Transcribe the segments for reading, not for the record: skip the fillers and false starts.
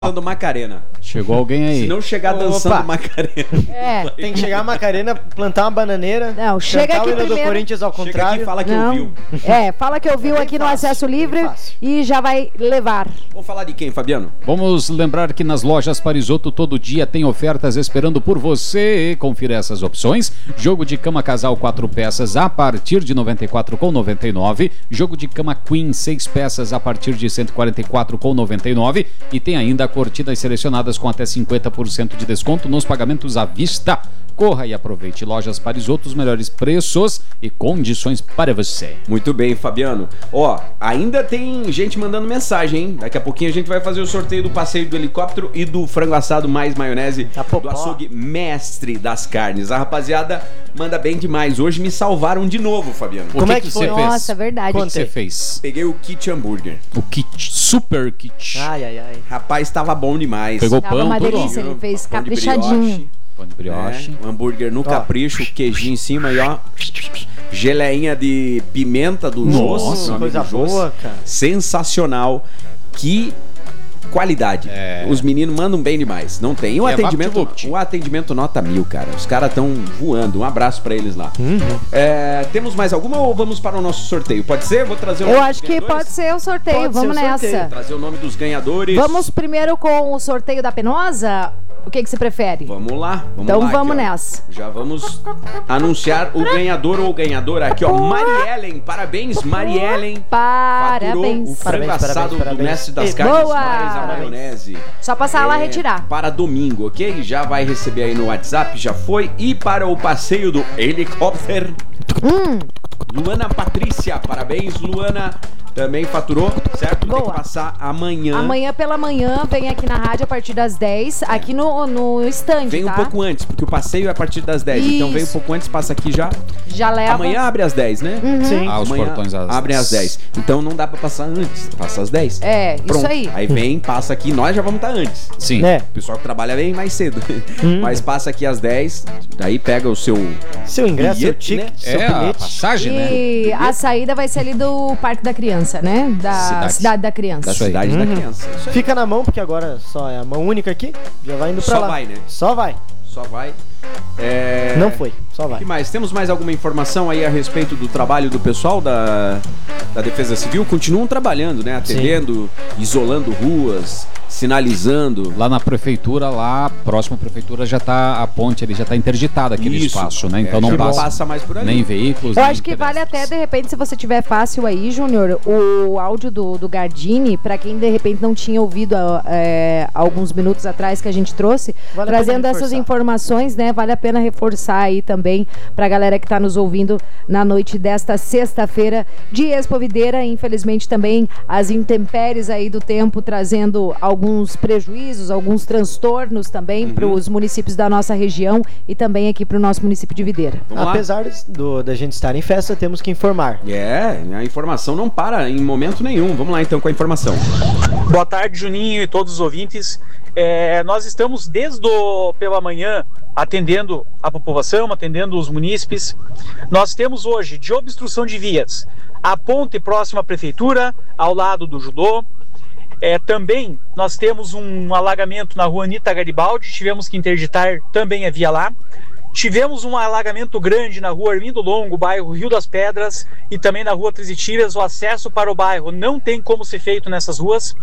dançando Macarena. Chegou alguém aí. Se não chegar dançando Macarena. Tem que chegar a Macarena, plantar uma bananeira. Não, chega aqui o hino primeiro. do Corinthians ao contrário. Chega aqui e fala que ouviu. Fala que ouviu aqui no Acesso Livre e já vai levar. Vamos falar de quem, Fabiano? Vamos lembrar que nas lojas Parisoto todo dia tem ofertas esperando por você. Confira essas opções. Jogo de cama casal 4 peças a partir de R$ 94,99. Jogo de cama Queen 6 peças a partir de R$ 144,99. E tem ainda cortinas selecionadas com até 50% de desconto nos pagamentos à vista. Corra e aproveite. Lojas Parisoto, os melhores preços e condições para você. Muito bem, Fabiano. Ó, ainda tem gente mandando mensagem, hein? Daqui a pouquinho a gente vai fazer o sorteio do passeio do helicóptero e do frango assado mais maionese do açougue Mestre das Carnes. A rapaziada manda bem demais. Hoje me salvaram de novo, Fabiano. Como é que foi? Nossa, verdade. O que você fez? Peguei o kit hambúrguer. O kit, super kit. Ai. Rapaz, tava bom demais. Pegou Tava pão, uma tudo. delícia, ele fez Pão de caprichadinho. brioche. Pão de brioche. Um hambúrguer no capricho, queijinho em cima e ó, geleinha de pimenta do Jôs, meu amigo coisa Jôs. boa, cara. Sensacional. Que qualidade. Os meninos mandam bem demais. Não tem. E o atendimento nota 1000, cara. Os caras estão voando. Um abraço pra eles lá. Temos mais alguma ou vamos para o nosso sorteio? Pode ser? Vou trazer o nome Eu acho que pode ser o sorteio. Vamos nessa. Trazer o nome dos ganhadores. Vamos primeiro com o sorteio da Penosa? O que você prefere? Vamos lá. Então lá, vamos aqui, nessa. Já vamos anunciar o ganhador ou ganhadora aqui, ó. Mariellen. Parabéns, Mariellen. Parabéns. O frango assado do Mestre das Carnes mais a maionese. Só passar lá retirar. Para domingo, ok? Já vai receber aí no WhatsApp, já foi. E para o passeio do helicóptero. Luana Patrícia. Parabéns, Luana. Também faturou, certo? Boa. Tem que passar amanhã. Amanhã pela manhã, vem aqui na rádio a partir das 10, aqui no stand, Vem tá? um pouco antes, porque o passeio é a partir das 10. Isso. Então vem um pouco antes, passa aqui já. Já leva. Amanhã abre às 10, né? Sim. Os Amanhã portões abrem às 10. Então não dá pra passar antes, passa às 10. Isso aí. Aí vem, passa aqui, nós já vamos estar antes. Sim. O pessoal que trabalha vem mais cedo. Mas passa aqui às 10, daí pega o seu ingresso, seu bilhete, ticket, né? seu A bilhete. passagem, né? E a saída vai ser ali do Parque da Criança, né? Da Cidade da Criança. Da cidade da criança. Isso aí. Fica na mão, porque agora só é a mão única aqui. Já vai indo pra Só lá. vai, né? Só vai. Só vai. Não foi, só O vai. que mais? Temos mais alguma informação aí a respeito do trabalho do pessoal da Defesa Civil? Continuam trabalhando, né? Atendendo, isolando ruas, sinalizando. Lá na prefeitura, próxima à prefeitura, já tá a ponte ali, já tá interditada aquele espaço, né? Então não passa mais por ali. nem veículos, Eu nem acho que vale pedestres. até, de repente, se você tiver fácil aí, Júnior, o áudio do Gardini, pra quem de repente não tinha ouvido alguns minutos atrás que a gente trouxe, Vale a trazendo pena essas reforçar. informações, né? Vale a pena reforçar aí também pra galera que tá nos ouvindo na noite desta sexta-feira de Expo Videira. Infelizmente também as intempéries aí do tempo trazendo alguns prejuízos, alguns transtornos também para os municípios da nossa região e também aqui para o nosso município de Videira. Vamos lá? Apesar da gente estar em festa, temos que informar. A informação não para em momento nenhum. Vamos lá então com a informação. Boa tarde, Juninho e todos os ouvintes. Nós estamos pela manhã atendendo a população, atendendo os munícipes. Nós temos hoje de obstrução de vias a ponte próxima à prefeitura, ao lado do Judô. Também nós temos um alagamento na rua Anita Garibaldi, tivemos que interditar também a via lá. Tivemos um alagamento grande na rua Armindo Longo, bairro Rio das Pedras, e também na rua Trizitiras. O acesso para o bairro não tem como ser feito nessas ruas.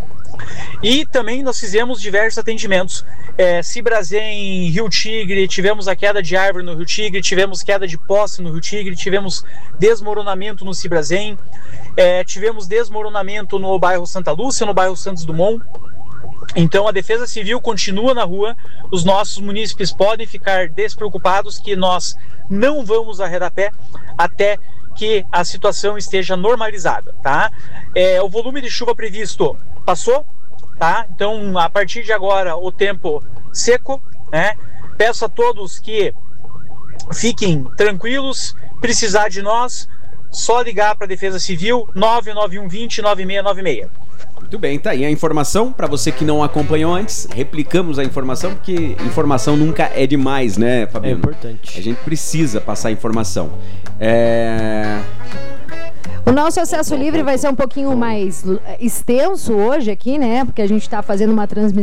E também nós fizemos diversos atendimentos. Cibrazen, Rio Tigre, tivemos a queda de árvore no Rio Tigre, tivemos queda de poste no Rio Tigre, tivemos desmoronamento no Cibrazen, tivemos desmoronamento no bairro Santa Lúcia, no bairro Santos Dumont. Então a Defesa Civil continua na rua, os nossos munícipes podem ficar despreocupados que nós não vamos arredar pé até que a situação esteja normalizada, tá? O volume de chuva previsto passou, tá? Então a partir de agora o tempo seco, né? Peço a todos que fiquem tranquilos, precisar de nós, só ligar para a Defesa Civil 991 20 9696. Muito bem, tá aí a informação. Para você que não acompanhou antes, replicamos a informação, porque informação nunca é demais, né, Fabiano? É importante. A gente precisa passar informação. O nosso acesso livre vai ser um pouquinho mais extenso hoje aqui, né? Porque a gente está fazendo uma transmissão